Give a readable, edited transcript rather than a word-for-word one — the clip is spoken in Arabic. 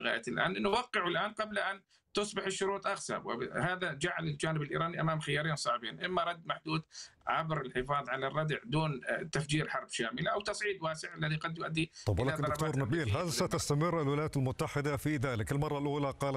لغاية الآن، نوقع الآن قبل أن تصبح الشروط أقسى، وهذا جعل الجانب الإيراني أمام خيارين صعبين: إما رد محدود عبر الحفاظ على الردع دون تفجير حرب شاملة، أو تصعيد واسع الذي قد يؤدي طب إلى ولكن ضربات دكتور نبيل، هل ستستمر الولايات المتحدة في ذلك؟ المرة الأولى قال